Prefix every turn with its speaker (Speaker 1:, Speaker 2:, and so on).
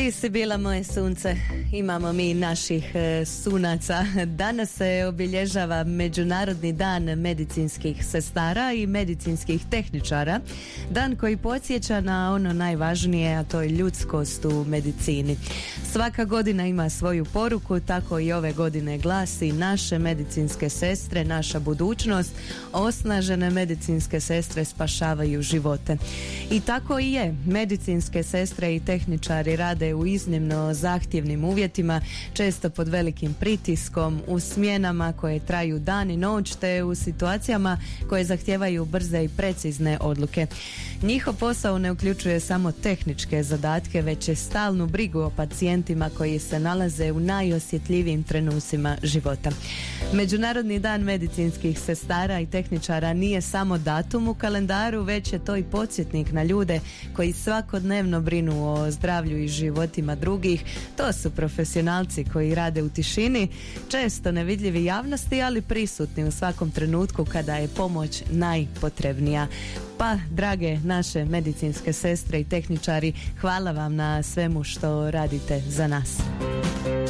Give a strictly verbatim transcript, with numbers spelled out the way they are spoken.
Speaker 1: Ti si bila moje sunce, imamo mi naših e, sunaca. Danas se obilježava Međunarodni dan medicinskih sestara i medicinskih tehničara. Dan koji podsjeća na ono najvažnije, a to je ljudskost u medicini. Svaka godina ima svoju poruku, tako i ove godine glasi: naše medicinske sestre, naša budućnost, osnažene medicinske sestre spašavaju živote. I tako i je, medicinske sestre i tehničari rade u iznimno zahtjevnim uvjetima, često pod velikim pritiskom, u smjenama koje traju dan i noć, te u situacijama koje zahtijevaju brze i precizne odluke. Njihov posao ne uključuje samo tehničke zadatke, već je stalnu brigu o pacijentima koji se nalaze u najosjetljivijim trenucima života. Međunarodni dan medicinskih sestara i tehničara nije samo datum u kalendaru, već je to i podsjetnik na ljude koji svakodnevno brinu o zdravlju i životima drugih. To su profesionalci koji rade u tišini, često nevidljivi javnosti, ali prisutni u svakom trenutku kada je pomoć najpotrebnija. Pa, drage naše medicinske sestre i tehničari, hvala vam na svemu što radite za nas.